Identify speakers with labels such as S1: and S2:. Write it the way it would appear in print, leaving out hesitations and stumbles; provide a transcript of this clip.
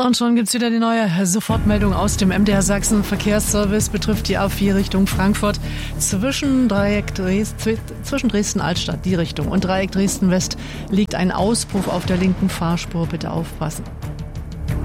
S1: Und schon gibt's wieder die neue Sofortmeldung aus dem MDR Sachsen. Verkehrsservice betrifft die A4 Richtung Frankfurt. Zwischen Dresden-Altstadt, die Richtung, und Dreieck Dresden-West liegt ein Auspuff auf der linken Fahrspur. Bitte aufpassen.